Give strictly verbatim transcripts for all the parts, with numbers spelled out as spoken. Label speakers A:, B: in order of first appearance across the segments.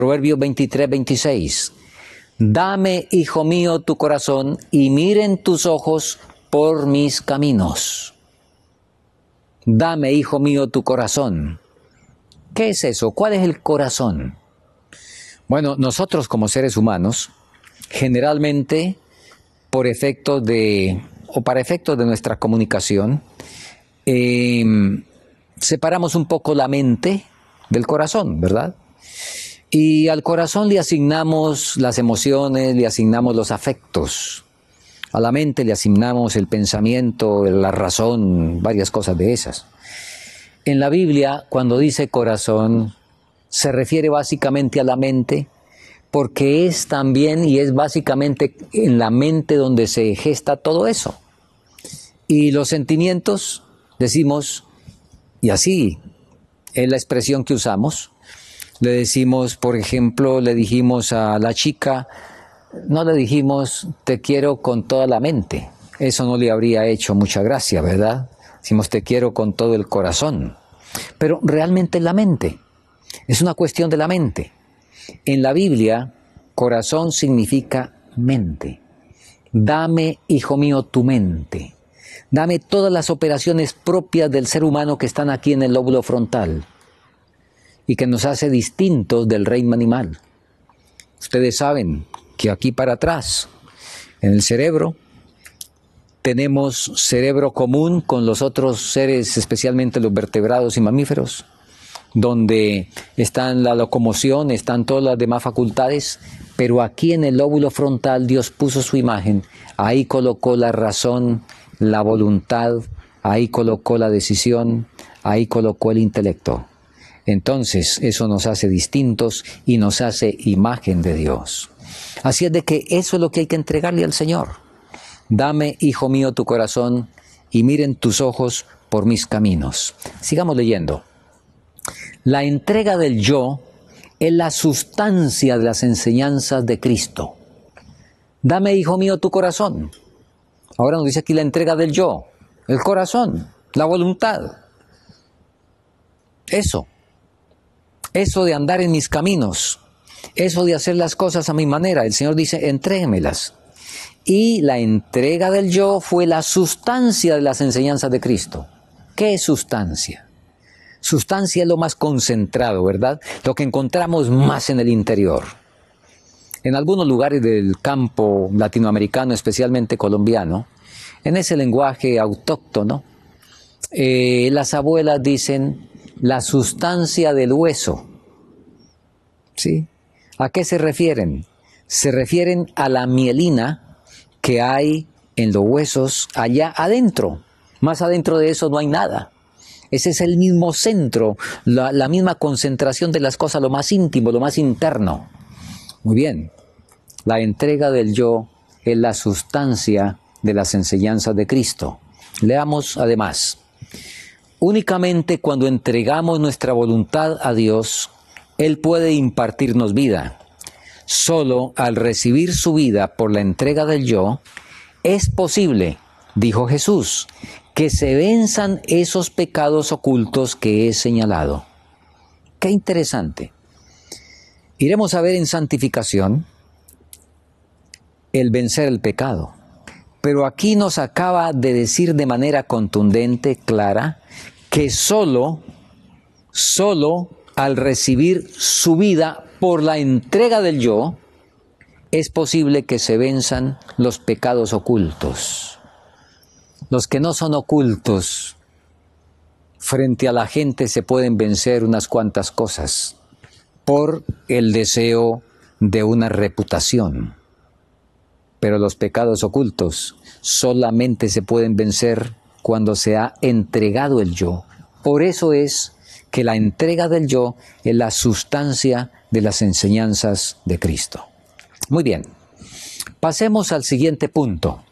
A: Proverbios veintitrés, veintiséis. Dame, hijo mío, tu corazón y miren tus ojos por mis caminos. Dame, hijo mío, tu corazón. ¿Qué es eso? ¿Cuál es el corazón? Bueno, nosotros como seres humanos, generalmente por efectos de, o para efectos de nuestra comunicación, eh, separamos un poco la mente del corazón, ¿verdad? Y al corazón le asignamos las emociones, le asignamos los afectos. A la mente le asignamos el pensamiento, la razón, varias cosas de esas. En la Biblia, cuando dice corazón, se refiere básicamente a la mente, porque es también y es básicamente en la mente donde se gesta todo eso. Y los sentimientos, decimos, y así es la expresión que usamos, le decimos, por ejemplo, le dijimos a la chica, no le dijimos, te quiero con toda la mente. Eso no le habría hecho mucha gracia, ¿verdad? Decimos, te quiero con todo el corazón. Pero realmente es la mente. Es una cuestión de la mente. En la Biblia, corazón significa mente. Dame, hijo mío, tu mente. Dame todas las operaciones propias del ser humano que están aquí en el lóbulo frontal y que nos hace distintos del reino animal. Ustedes saben que aquí para atrás, en el cerebro, tenemos cerebro común con los otros seres, especialmente los vertebrados y mamíferos, donde están la locomoción, están todas las demás facultades, pero aquí en el lóbulo frontal Dios puso su imagen, ahí colocó la razón, la voluntad, ahí colocó la decisión, ahí colocó el intelecto. Entonces eso nos hace distintos y nos hace imagen de Dios. Así es de que eso es lo que hay que entregarle al Señor. Dame, hijo mío, tu corazón y miren tus ojos por mis caminos. Sigamos leyendo. La entrega del yo es la sustancia de las enseñanzas de Cristo. Dame, hijo mío, tu corazón. Ahora nos dice aquí la entrega del yo, el corazón, la voluntad. Eso, eso de andar en mis caminos, eso de hacer las cosas a mi manera. El Señor dice, entréguemelas. Y la entrega del yo fue la sustancia de las enseñanzas de Cristo. ¿Qué es sustancia? Sustancia es lo más concentrado, ¿verdad? Lo que encontramos más en el interior. En algunos lugares del campo latinoamericano, especialmente colombiano, en ese lenguaje autóctono, eh, las abuelas dicen la sustancia del hueso. ¿Sí? ¿A qué se refieren? Se refieren a la mielina que hay en los huesos allá adentro. Más adentro de eso no hay nada. Ese es el mismo centro, la, la misma concentración de las cosas, lo más íntimo, lo más interno. Muy bien. La entrega del yo es la sustancia de las enseñanzas de Cristo. Leamos además. Únicamente cuando entregamos nuestra voluntad a Dios, Él puede impartirnos vida. Solo al recibir su vida por la entrega del yo, es posible, dijo Jesús, que se venzan esos pecados ocultos que he señalado. Qué interesante. Iremos a ver en santificación el vencer el pecado. Pero aquí nos acaba de decir de manera contundente, clara, que solo, solo al recibir su vida por la entrega del yo, es posible que se venzan los pecados ocultos. Los que no son ocultos, frente a la gente se pueden vencer unas cuantas cosas por el deseo de una reputación. Pero los pecados ocultos solamente se pueden vencer cuando se ha entregado el yo. Por eso es que la entrega del yo es la sustancia de las enseñanzas de Cristo. Muy bien, pasemos al siguiente punto.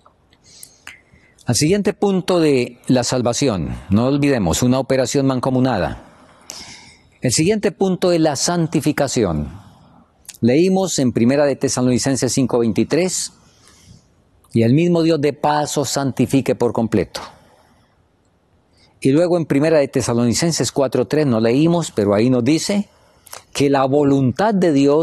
A: Al siguiente punto de la salvación. No olvidemos, una operación mancomunada. El siguiente punto es la santificación. Leímos en Primera de Tesalonicenses cinco veintitrés, y el mismo Dios de paz os santifique por completo. Y luego en Primera de Tesalonicenses cuatro tres no leímos, pero ahí nos dice, que la voluntad de Dios